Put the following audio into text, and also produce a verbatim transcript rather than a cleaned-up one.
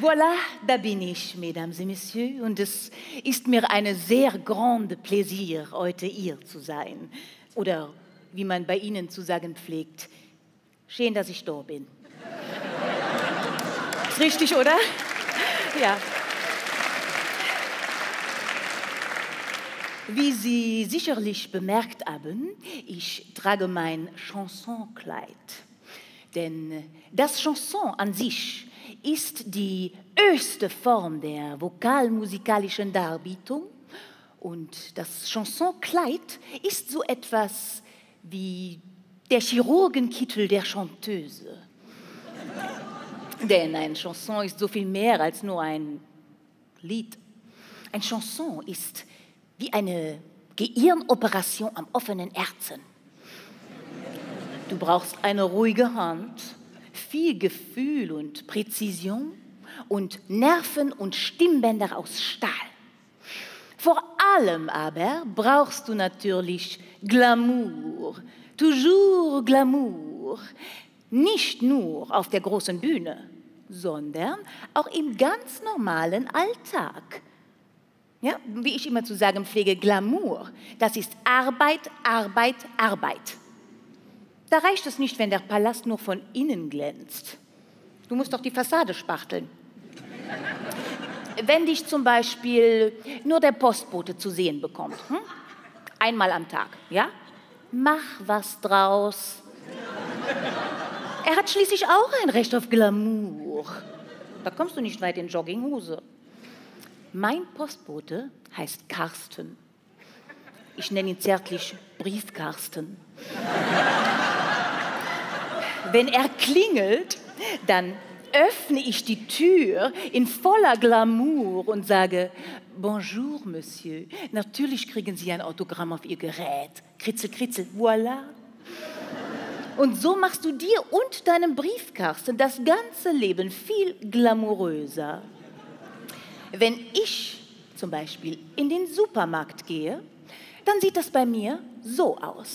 Voilà, da bin ich, Mesdames et Messieurs, und es ist mir eine sehr grande Plaisir, heute hier zu sein. Oder wie man bei Ihnen zu sagen pflegt, schön, dass ich da bin. Ist richtig, oder? Ja. Wie Sie sicherlich bemerkt haben, ich trage mein Chansonkleid. Denn das Chanson an sich ist die höchste Form der vokalmusikalischen Darbietung. Und das Chansonkleid ist so etwas wie der Chirurgenkittel der Chanteuse. Denn ein Chanson ist so viel mehr als nur ein Lied. Ein Chanson ist wie eine Gehirnoperation am offenen Herzen. Du brauchst eine ruhige Hand, viel Gefühl und Präzision und Nerven und Stimmbänder aus Stahl. Vor allem aber brauchst du natürlich Glamour, toujours Glamour. Nicht nur auf der großen Bühne, sondern auch im ganz normalen Alltag. Ja, wie ich immer zu sagen pflege, Glamour, das ist Arbeit, Arbeit, Arbeit. Da reicht es nicht, wenn der Palast nur von innen glänzt. Du musst doch die Fassade spachteln. Wenn dich zum Beispiel nur der Postbote zu sehen bekommt, hm? einmal am Tag, ja? Mach was draus. Er hat schließlich auch ein Recht auf Glamour. Da kommst du nicht weit in Jogginghose. Mein Postbote heißt Karsten. Ich nenne ihn zärtlich Briefkarsten. Wenn er klingelt, dann öffne ich die Tür in voller Glamour und sage, Bonjour, Monsieur. Natürlich kriegen Sie ein Autogramm auf Ihr Gerät. Kritzel, kritzel, voilà. Und so machst du dir und deinem Briefkasten das ganze Leben viel glamouröser. Wenn ich zum Beispiel in den Supermarkt gehe, dann sieht das bei mir so aus.